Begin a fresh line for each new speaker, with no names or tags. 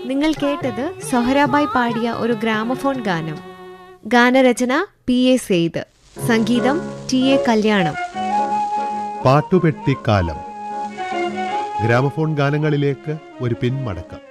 നിങ്ങൾ കേട്ടത് സൊഹരാബായ് പാടിയ ഒരു ഗ്രാമഫോൺ ഗാനം. ഗാനരചന P.A. സെയ്ദ്, സംഗീതം T.A. കല്യാണം.
പാട്ടുപെട്ടിക്കാലം. ഗ്രാമഫോൺ ഗാനങ്ങളിലേക്ക് ഒരു പിന്മടക്കം.